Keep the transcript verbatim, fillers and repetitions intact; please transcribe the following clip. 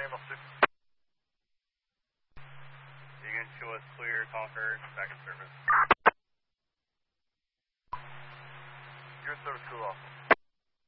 Animal six. Egan two was clear, Conquer, back in service. Your service, cool off.